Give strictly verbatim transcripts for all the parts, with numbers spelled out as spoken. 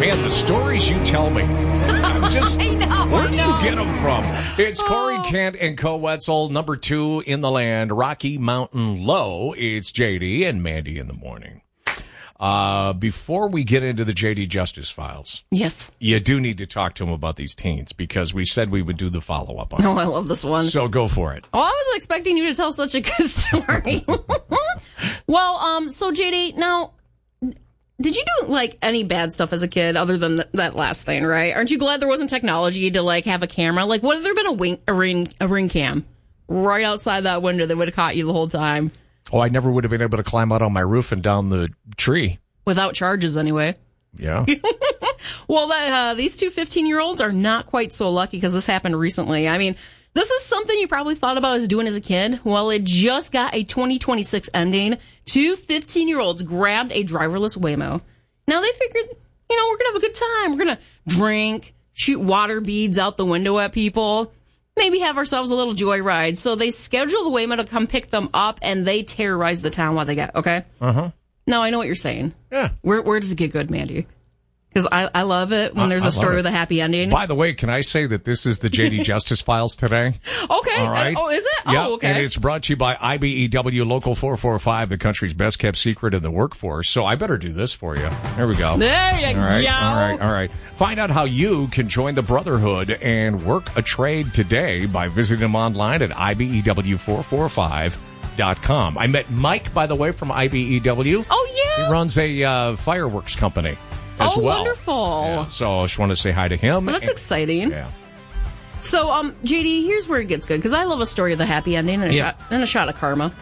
Man, the stories you tell me. I'm just, I know, where I do know. you get them from? It's Corey Kent and Co. Wetzel, number two in the land, Rocky Mountain Low. It's J D and Mandy in the morning. Uh, before we get into the J D Justice Files, Yes. you do need to talk to him about these teens because we said we would do the follow-up on it. Oh, I love this one. So go for it. Oh, I was expecting you to tell such a good story. Well, um, so J D, now, did you do, like, any bad stuff as a kid other than th- that last thing, right? Aren't you glad there wasn't technology to, like, have a camera? Like, what if there been a, wing, a, ring, a ring cam right outside that window that would have caught you the whole time? Oh, I never would have been able to climb out on my roof and down the tree. Without charges, anyway. Yeah. Well, that, uh, these two fifteen-year-olds are not quite so lucky because this happened recently. I mean, this is something you probably thought about as doing as a kid. Well, it just got a twenty twenty-six ending. Two fifteen-year-olds grabbed a driverless Waymo. Now, they figured, you know, we're going to have a good time. We're going to drink, shoot water beads out the window at people, maybe have ourselves a little joyride. So they scheduled the Waymo to come pick them up, and they terrorized the town while they got, okay? Uh-huh. Now, I know what you're saying. Yeah. Where where does it get good, Mandy? Because I, I love it when there's I- I a story love with it. a happy ending. By the way, can I say that this is the J D Justice Files today? Okay. All right. Oh, is it? Yeah, Oh, okay. and it's brought to you by I B E W Local four four five, the country's best kept secret in the workforce. So I better do this for you. There we go. There you All right, go. all right, all right. Find out how you can join the Brotherhood and work a trade today by visiting them online at I B E W four four five dot com. I met Mike, by the way, from I B E W. Oh, yeah? He runs a uh, fireworks company as Oh, well. wonderful. Yeah, so I just want to say hi to him. Well, that's And- exciting. Yeah. So, um, J D, here's where it gets good, because I love a story of the happy ending and a, Yeah. shot, and a shot of karma.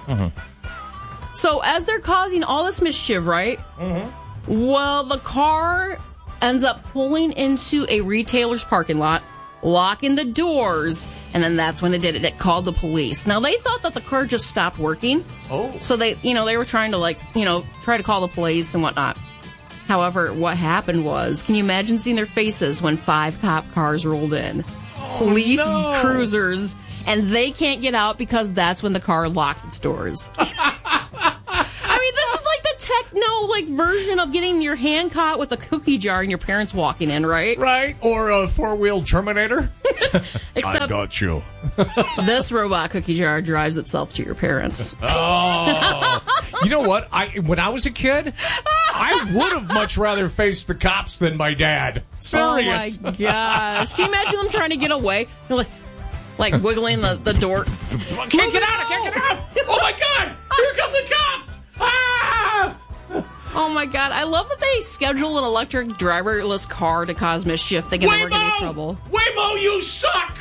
So, as they're causing all this mischief, right? Mm-hmm. Well, the car ends up pulling into a retailer's parking lot, locking the doors, and then that's when it did it. It called the police. Now, they thought that the car just stopped working. Oh. So, they, you know, they were trying to, like, you know, try to call the police and whatnot. However, what happened was, can you imagine seeing their faces when five cop cars rolled in? Police no. cruisers, and they can't get out because that's when the car locked its doors. I mean, this is like the techno like version of getting your hand caught with a cookie jar and your parents walking in, right? Right? Or a four-wheel Terminator? I Except got you. this robot cookie jar drives itself to your parents. Oh. You know what? I When I was a kid, I would have much rather faced the cops than my dad. Serious. Oh my gosh! Can you imagine them trying to get away? They're like, like wiggling the, the door. I can't get out! I can't get out! Oh my God! Here come the cops! Ah! Oh my god! I love that they schedule an electric driverless car to cause mischief. They can never get in trouble. Waymo, you suck!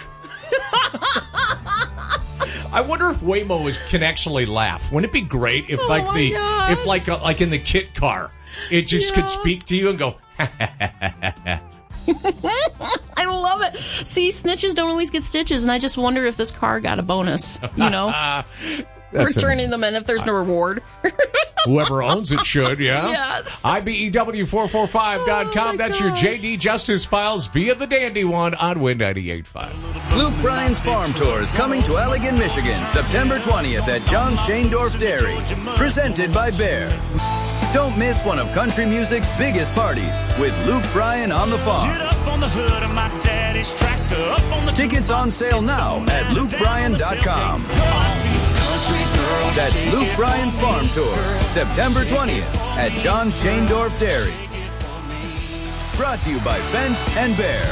I wonder if Waymo is, can actually laugh. Wouldn't it be great if, Oh like my the, God. if like, uh, like in the Kit car, it just Yeah. could speak to you and go. I love it. See, snitches don't always get stitches, and I just wonder if this car got a bonus. You know, for That's a- turning them in if there's no reward. Whoever owns it should, yeah? Yes. I B E W four four five dot com. Oh, my That's your gosh. J D Justice Files via the Dandy one on Win ninety-eight point five. Luke Bryan's Farm Tour is coming to Allegan, Michigan, September twentieth at John Shaindorf Dairy. Presented by Bear. Don't miss one of country music's biggest parties with Luke Bryan on the farm. Get up on the hood of my daddy's tractor, up on the Tickets on sale now at luke bryan dot com. That's Luke Bryan's Farm Tour, September twentieth at John Shaindorf Dairy. Brought to you by Fent and Bear.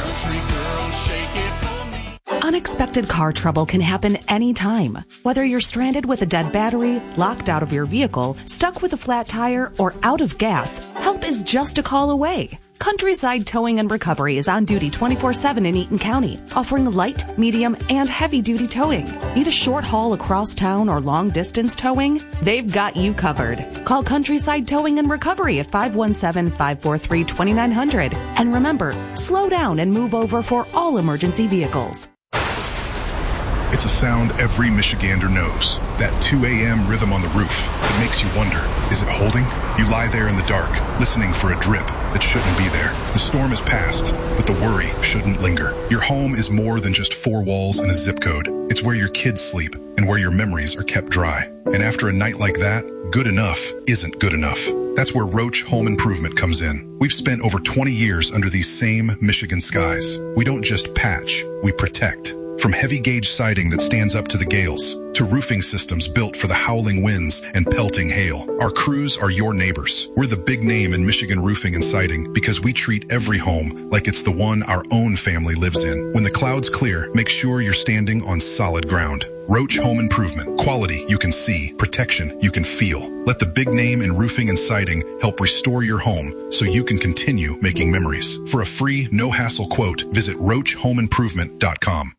Unexpected car trouble can happen anytime. Whether you're stranded with a dead battery, locked out of your vehicle, stuck with a flat tire, or out of gas, help is just a call away. Countryside Towing and Recovery is on duty twenty-four seven in Eaton County, offering light, medium, and heavy-duty towing. Need a short haul across town or long-distance towing? They've got you covered. Call Countryside Towing and Recovery at five one seven, five four three, two nine zero zero. And remember, slow down and move over for all emergency vehicles. It's a sound every Michigander knows. That two a.m. rhythm on the roof that makes you wonder, is it holding? You lie there in the dark, listening for a drip that shouldn't be there. The storm is past, but the worry shouldn't linger. Your home is more than just four walls and a zip code. It's where your kids sleep and where your memories are kept dry. And after a night like that, good enough isn't good enough. That's where Roach Home Improvement comes in. We've spent over twenty years under these same Michigan skies. We don't just patch, we protect. From heavy gauge siding that stands up to the gales, to roofing systems built for the howling winds and pelting hail, our crews are your neighbors. We're the big name in Michigan roofing and siding because we treat every home like it's the one our own family lives in. When the clouds clear, make sure you're standing on solid ground. Roach Home Improvement. Quality you can see, protection you can feel. Let the big name in roofing and siding help restore your home so you can continue making memories. For a free, no-hassle quote, visit roach home improvement dot com.